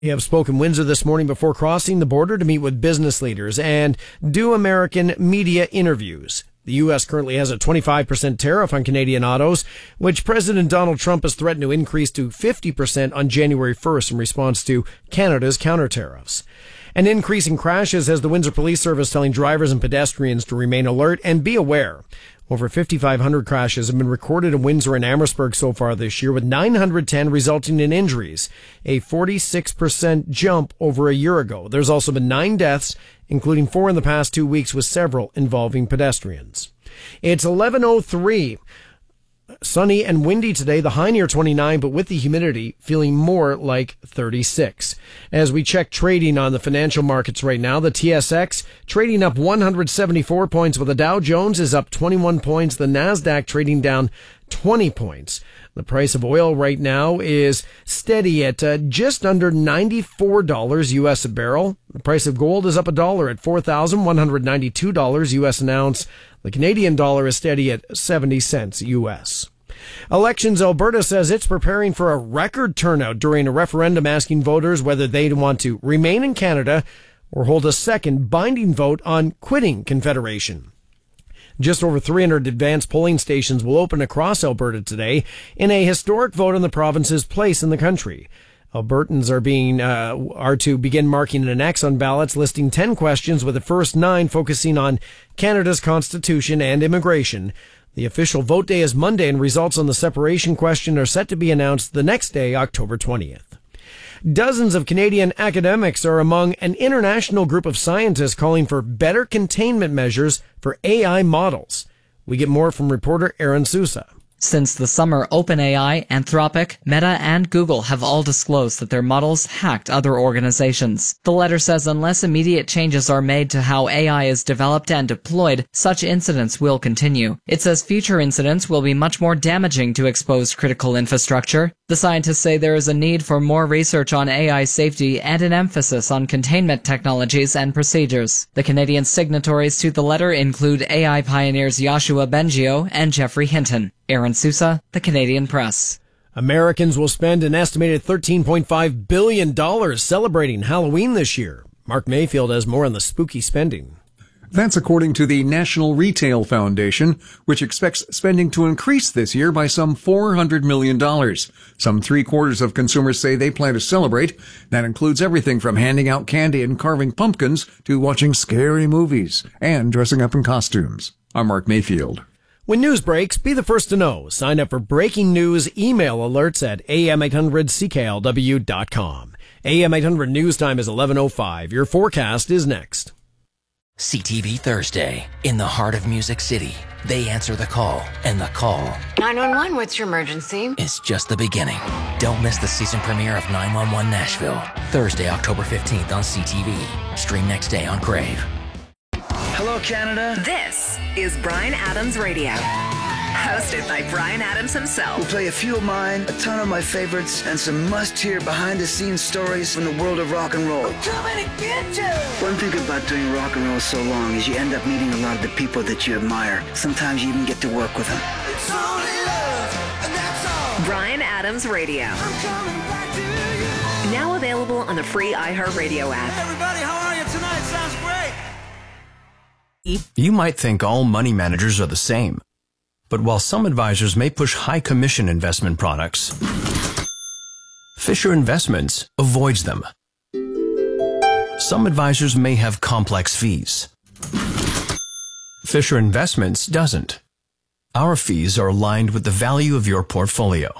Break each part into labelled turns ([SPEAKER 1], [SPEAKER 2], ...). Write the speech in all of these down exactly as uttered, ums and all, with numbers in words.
[SPEAKER 1] We have spoken Windsor this morning before crossing the border to meet with business leaders and do American media interviews. The U S currently has a twenty-five percent tariff on Canadian autos, which President Donald Trump has threatened to increase to fifty percent on January first in response to Canada's counter tariffs. An increase in crashes has the Windsor Police Service telling drivers and pedestrians to remain alert and be aware. Over fifty-five hundred crashes have been recorded in Windsor and Amherstburg so far this year, with nine hundred ten resulting in injuries, a forty-six percent jump over a year ago. There's also been nine deaths, including four in the past two weeks, with several involving pedestrians. It's eleven oh three. Sunny and windy today, the high near twenty-nine, but with the humidity feeling more like thirty-six. As we check trading on the financial markets right now, the T S X trading up one hundred seventy-four points, while the Dow Jones is up twenty-one points, the Nasdaq trading down twenty points. The price of oil right now is steady at uh, just under ninety-four dollars U S a barrel. The price of gold is up a dollar at four thousand one hundred ninety-two dollars U S an ounce. The Canadian dollar is steady at seventy cents U S. Elections Alberta says it's preparing for a record turnout during a referendum asking voters whether they want to remain in Canada or hold a second binding vote on quitting Confederation. Just over three hundred advanced polling stations will open across Alberta today in a historic vote on the province's place in the country. Albertans are being uh, are to begin marking an X on ballots listing ten questions, with the first nine focusing on Canada's constitution and immigration. The official vote day is Monday, and results on the separation question are set to be announced the next day, October twentieth. Dozens of Canadian academics are among an international group of scientists calling for better containment measures for A I models. We get more from reporter Aaron Sousa.
[SPEAKER 2] Since the summer, OpenAI, Anthropic, Meta, and Google have all disclosed that their models hacked other organizations. The letter says unless immediate changes are made to how A I is developed and deployed, such incidents will continue. It says future incidents will be much more damaging to exposed critical infrastructure. The scientists say there is a need for more research on A I safety and an emphasis on containment technologies and procedures. The Canadian signatories to the letter include A I pioneers Yoshua Bengio and Jeffrey Hinton. Aaron Sousa, The Canadian Press.
[SPEAKER 1] Americans will spend an estimated thirteen point five billion dollars celebrating Halloween this year. Mark Mayfield has more on the spooky spending.
[SPEAKER 3] That's according to the National Retail Foundation, which expects spending to increase this year by some four hundred million dollars. Some three quarters of consumers say they plan to celebrate. That includes everything from handing out candy and carving pumpkins to watching scary movies and dressing up in costumes. I'm Mark Mayfield.
[SPEAKER 1] When news breaks, be the first to know. Sign up for breaking news email alerts at A M eight hundred C K L W dot com. A M eight hundred news time is eleven oh five. Your forecast is next.
[SPEAKER 4] C T V Thursday. In the heart of Music City, they answer the call, and the call
[SPEAKER 5] nine one one, what's your emergency?
[SPEAKER 4] is just the beginning. Don't miss the season premiere of nine one one Nashville. Thursday, October fifteenth on C T V. Stream next day on Crave.
[SPEAKER 6] Hello, Canada.
[SPEAKER 5] This is Bryan Adams Radio, hosted by Bryan Adams himself.
[SPEAKER 6] We'll play a few of mine, a ton of my favorites, and some must-hear behind-the-scenes stories from the world of rock and roll.
[SPEAKER 5] I'm coming to get you!
[SPEAKER 6] One thing about doing rock and roll so long is you end up meeting a lot of the people that you admire. Sometimes you even get to work with them.
[SPEAKER 5] It's only love, and that's all. Bryan Adams Radio. I'm coming back to you. Now available on the free iHeartRadio app.
[SPEAKER 7] Hey everybody, how are you tonight? Sounds great.
[SPEAKER 8] You might think all money managers are the same. But while some advisors may push high commission investment products, Fisher Investments avoids them. Some advisors may have complex fees. Fisher Investments doesn't. Our fees are aligned with the value of your portfolio.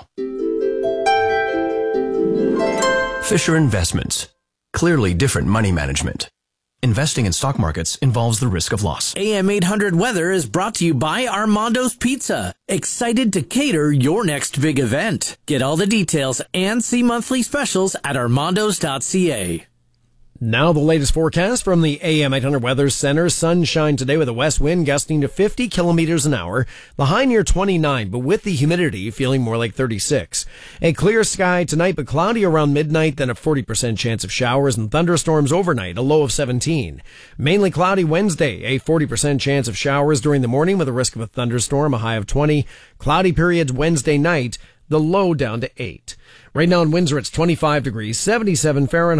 [SPEAKER 8] Fisher Investments. Clearly different money management. Investing in stock markets involves the risk of loss.
[SPEAKER 9] A M eight hundred Weather is brought to you by Armando's Pizza. Excited to cater your next big event. Get all the details and see monthly specials at armandos dot c a.
[SPEAKER 1] Now the latest forecast from the A M eight hundred Weather Center. Sunshine today with a west wind gusting to fifty kilometers an hour. The high near twenty-nine, but with the humidity feeling more like thirty-six. A clear sky tonight, but cloudy around midnight, then a forty percent chance of showers and thunderstorms overnight, a low of seventeen. Mainly cloudy Wednesday, a forty percent chance of showers during the morning with a risk of a thunderstorm, a high of twenty. Cloudy periods Wednesday night, the low down to eight. Right now in Windsor, it's twenty-five degrees, seventy-seven Fahrenheit.